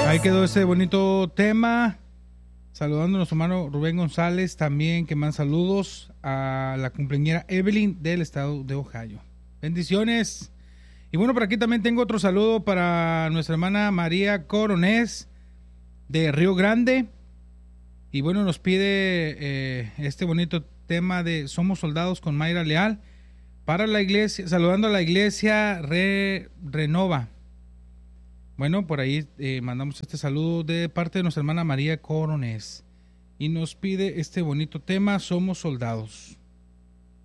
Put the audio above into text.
Ahí quedó ese bonito tema. Saludando a nuestro hermano Rubén González, también que mandan saludos a la cumpleañera Evelyn del estado de Ohio. Bendiciones. Y bueno, por aquí también tengo otro saludo para nuestra hermana María Coronés de Río Grande. Y bueno, nos pide este bonito tema de Somos Soldados con Mayra Leal para la iglesia, saludando a la iglesia Renova. Bueno, por ahí mandamos este saludo de parte de nuestra hermana María Coronés y nos pide este bonito tema, Somos Soldados.